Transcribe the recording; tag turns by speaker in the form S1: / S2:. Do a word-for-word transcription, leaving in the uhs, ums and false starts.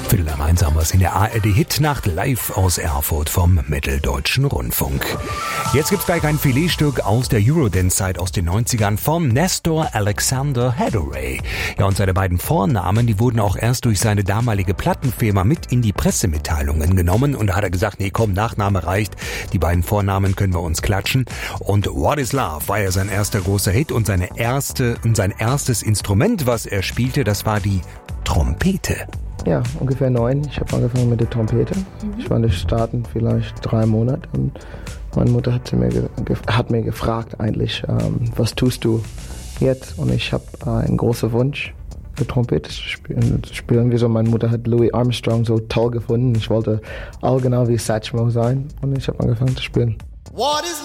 S1: Viertel nach eins haben wir es in der A R D-Hitnacht live aus Erfurt vom Mitteldeutschen Rundfunk. Jetzt gibt's gleich ein Filetstück aus der Eurodance-Zeit aus den neunzigern vom Nestor Alexander Hathaway. Ja, und seine beiden Vornamen, die wurden auch erst durch seine damalige Plattenfirma mit in die Pressemitteilungen genommen. Und da hat er gesagt, nee, komm, Nachname reicht, die beiden Vornamen können wir uns klatschen. Und What is Love war ja sein erster großer Hit und seine erste und sein erstes Instrument, was er spielte, das war die Trompete.
S2: Ja, ungefähr neun. Ich habe angefangen mit der Trompete. Mhm. Ich war in den Staaten vielleicht drei Monate und meine Mutter hat, mir, ge- hat mir gefragt eigentlich, ähm, was tust du jetzt? Und ich habe äh, einen großen Wunsch, die Trompete zu spielen. Zu spielen. Wieso? Meine Mutter hat Louis Armstrong so toll gefunden. Ich wollte auch genau wie Satchmo sein und ich habe angefangen zu spielen.
S3: What is